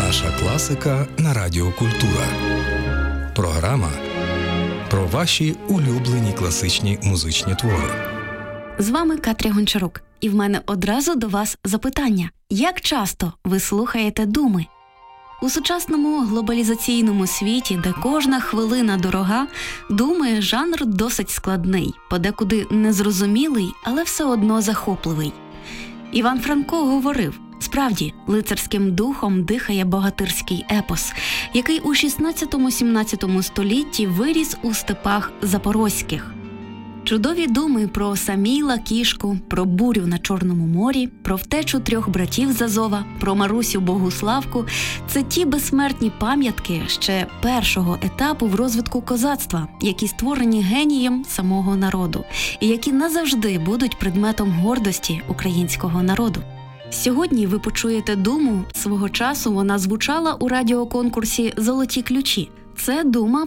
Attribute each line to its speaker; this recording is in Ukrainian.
Speaker 1: Наша класика на Радіо Культура. Програма про ваші улюблені класичні музичні твори.
Speaker 2: З вами Катря Гончарук. І в мене одразу до вас запитання. Як часто ви слухаєте думи? У сучасному глобалізаційному світі, де кожна хвилина дорога, думи – жанр досить складний, подекуди незрозумілий, але все одно захопливий. Іван Франко говорив: справді, лицарським духом дихає богатирський епос, який у 16-17 столітті виріс у степах запорозьких. Чудові думи про Саміла Кішку, про бурю на Чорному морі, про втечу 3 братів з Азова, про Марусю Богуславку – це ті безсмертні пам'ятки ще першого етапу в розвитку козацтва, які створені генієм самого народу, і які назавжди будуть предметом гордості українського народу. Сьогодні ви почуєте думу. Свого часу вона звучала у радіоконкурсі «Золоті ключі». Це дума